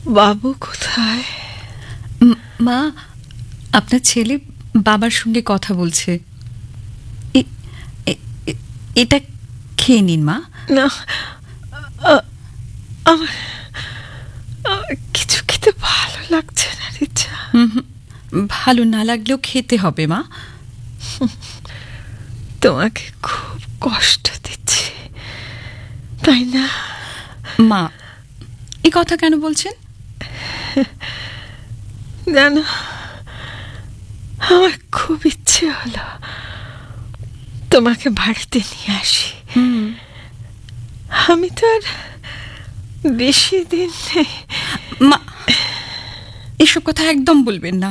বাবু কোথায়? মা, আপনার ছেলে বাবার সঙ্গে কথা বলছে। এটা খেয়ে নিন মা। না, আমার কিছু খেতে ভালো লাগছে না রিচা। ভালো না লাগলেও খেতে হবে মা। তোমাকে খুব কষ্ট দিচ্ছি, তাই না? মা, এই কথা কেন বলছেন? জানো, আমার খুব ইচ্ছে হলো তোমাকে বাড়িতে নিয়ে আসি। আমি তো আর বেশি দিন নেই। মা, এসব কথা একদম বলবেন না।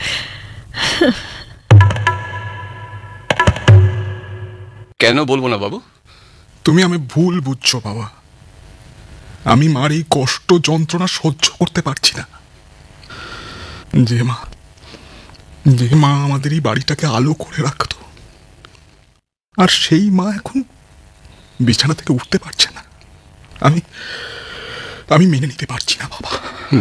কেন বলবো না বাবু? তুমি আমি ভুল বুঝছো বাবা। আমি মার এই কষ্ট যন্ত্রণা সহ্য করতে পারছি না। যে মা আমাদের এই বাড়িটাকে আলো করে রাখতো, আর সেই মা এখন বিছানা থেকে উঠতে পারছে না। আমি মেনে নিতে পারছি না বাবা।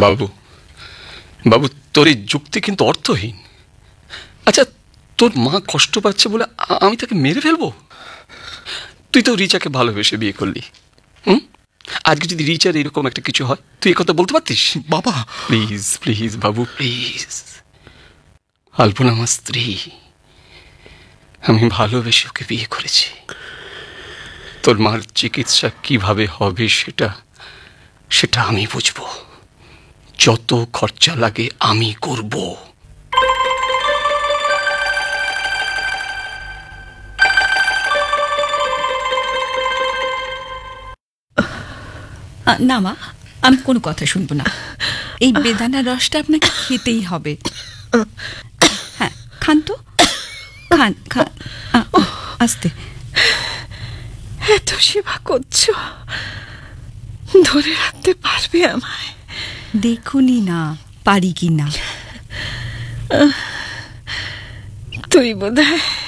বাবু, তোর এই যুক্তি কিন্তু অর্থহীন। আচ্ছা, তোর মা কষ্ট পাচ্ছে বলে আমি তাকে মেরে ফেলবো? তুই তো রিচাকে ভালোবেসে বিয়ে করলি। আজকে যদি রিচার এরকম একটা কিছু হয়, তুই এই কথা বলতে পারতিস? বাবা প্লিজ প্লিজ বাবু, প্লিজ। আলপনা আমার স্ত্রী, আমি ভালোবেসে ওকে বিয়ে করেছি। তোর মার চিকিৎসা কিভাবে হবে সেটা আমি বুঝবো। যত খরচা লাগে আমি করব। না মা, আমি কোনো কথা শুনবো না। এই বেদানার রসটা আপনাকে খেতেই হবে। হ্যাঁ, খান তো, খান খান, আস্তে। এত সেবা করছো, ধরে রাখতে পারবে আমায়? দেখুনি না পারি কি না। তুই বোধহয়